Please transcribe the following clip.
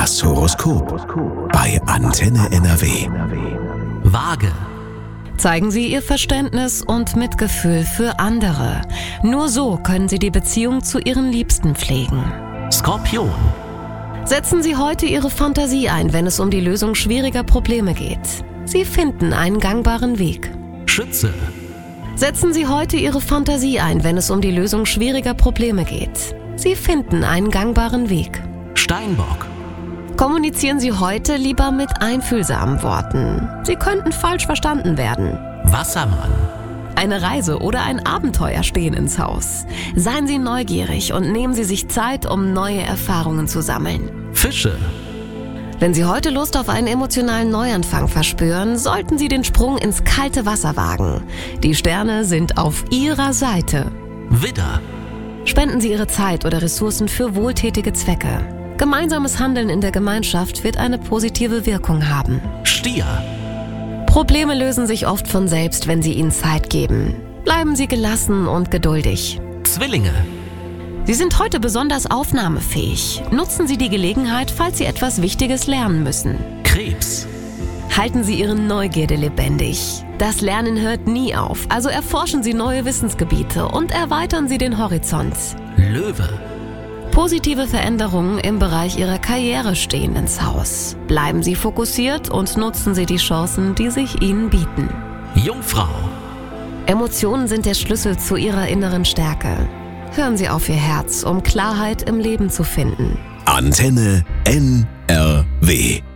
Das Horoskop bei Antenne NRW. Waage. Zeigen Sie Ihr Verständnis und Mitgefühl für andere. Nur so können Sie die Beziehung zu Ihren Liebsten pflegen. Skorpion. Setzen Sie heute Ihre Fantasie ein, wenn es um die Lösung schwieriger Probleme geht. Sie finden einen gangbaren Weg. Schütze. Setzen Sie heute Ihre Fantasie ein, wenn es um die Lösung schwieriger Probleme geht. Sie finden einen gangbaren Weg. Steinbock. Kommunizieren Sie heute lieber mit einfühlsamen Worten. Sie könnten falsch verstanden werden. Wassermann. Eine Reise oder ein Abenteuer stehen ins Haus. Seien Sie neugierig und nehmen Sie sich Zeit, um neue Erfahrungen zu sammeln. Fische. Wenn Sie heute Lust auf einen emotionalen Neuanfang verspüren, sollten Sie den Sprung ins kalte Wasser wagen. Die Sterne sind auf Ihrer Seite. Widder. Spenden Sie Ihre Zeit oder Ressourcen für wohltätige Zwecke. Gemeinsames Handeln in der Gemeinschaft wird eine positive Wirkung haben. Stier. Probleme lösen sich oft von selbst, wenn Sie ihnen Zeit geben. Bleiben Sie gelassen und geduldig. Zwillinge. Sie sind heute besonders aufnahmefähig. Nutzen Sie die Gelegenheit, falls Sie etwas Wichtiges lernen müssen. Krebs. Halten Sie Ihre Neugierde lebendig. Das Lernen hört nie auf, also erforschen Sie neue Wissensgebiete und erweitern Sie den Horizont. Löwe. Positive Veränderungen im Bereich Ihrer Karriere stehen ins Haus. Bleiben Sie fokussiert und nutzen Sie die Chancen, die sich Ihnen bieten. Jungfrau. Emotionen sind der Schlüssel zu Ihrer inneren Stärke. Hören Sie auf Ihr Herz, um Klarheit im Leben zu finden. Antenne NRW.